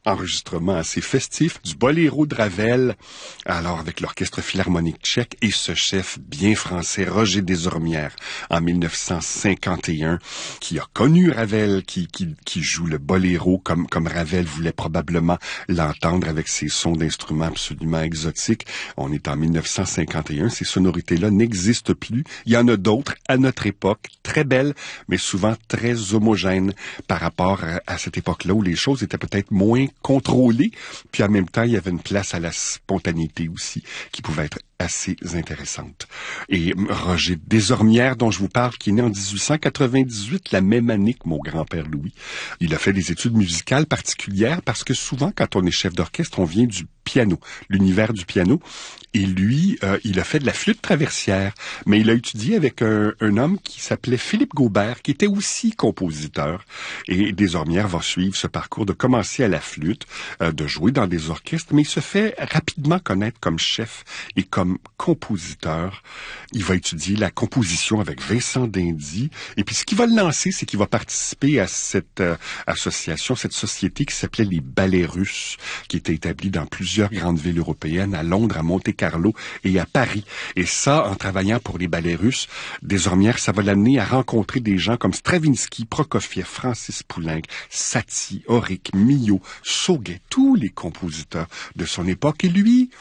enregistrement assez festif du boléro de Ravel, alors avec l'Orchestre Philharmonique tchèque et ce chef bien français, Roger Desormières, en 1951, qui a connu Ravel, qui joue le boléro comme Ravel voulait probablement l'entendre avec ses sons d'instruments absolument exotiques. On est en 1951, ces sonorités-là n'existent plus. Il y en a d'autres à notre époque, très belles, mais souvent très homogènes par rapport à cette époque-là où les choses étaient peut-être moins contrôlées, puis en même temps, il y avait une place à la spontanéité aussi, qui pouvait être assez intéressante. Et Roger Desormières, dont je vous parle, qui est né en 1898, la même année que mon grand-père Louis, il a fait des études musicales particulières parce que souvent, quand on est chef d'orchestre, on vient du piano, l'univers du piano. Et lui, il a fait de la flûte traversière, mais il a étudié avec un homme qui s'appelait Philippe Gaubert, qui était aussi compositeur. Et Desormières va suivre ce parcours de commencer à la flûte, de jouer dans des orchestres, mais il se fait rapidement connaître comme chef et comme compositeur. Il va étudier la composition avec Vincent d'Indy. Et puis ce qui va le lancer, c'est qu'il va participer à cette association, cette société qui s'appelait les Ballets Russes, qui était établie dans plusieurs grandes villes européennes, à Londres, à Monte-Carlo et à Paris. Et ça, en travaillant pour les Ballets Russes, Desormières, ça va l'amener à rencontrer des gens comme Stravinsky, Prokofiev, Francis Poulenc, Satie, Auric, Milhaud, Sauguet, tous les compositeurs de son époque. Et lui,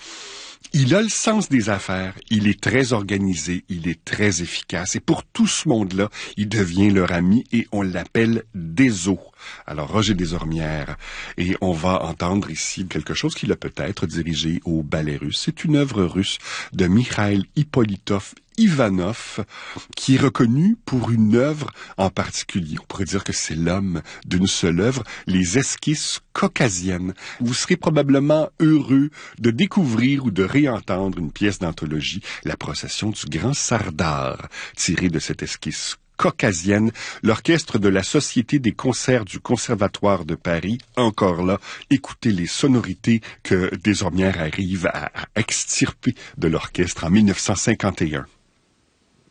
il a le sens des affaires, il est très organisé, il est très efficace. Et pour tout ce monde-là, il devient leur ami et on l'appelle Deso. Alors, Roger Desormières. Et on va entendre ici quelque chose qui l'a peut-être dirigé au ballet russe. C'est une œuvre russe de Mikhail Hippolytov Ivanov, qui est reconnu pour une œuvre en particulier. On pourrait dire que c'est l'homme d'une seule œuvre, les esquisses caucasiennes. Vous serez probablement heureux de découvrir ou de réentendre une pièce d'anthologie, La procession du grand Sardar, tirée de cette esquisse caucasienne, l'orchestre de la Société des concerts du Conservatoire de Paris, encore là, écoutez les sonorités que Desormières arrive à extirper de l'orchestre en 1951.